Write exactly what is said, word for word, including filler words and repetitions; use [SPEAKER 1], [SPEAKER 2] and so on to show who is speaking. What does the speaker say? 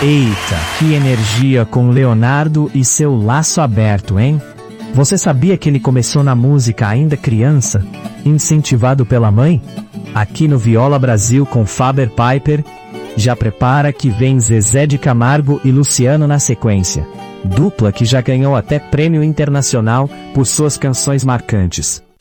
[SPEAKER 1] Eita, que energia com Leonardo e seu laço aberto, hein? Você sabia que ele começou na música ainda criança, incentivado pela mãe? Aqui no Viola Brasil com Faber Piper, já prepara que vem Zezé de Camargo e Luciano na sequência. Dupla que já ganhou até prêmio internacional por suas canções marcantes.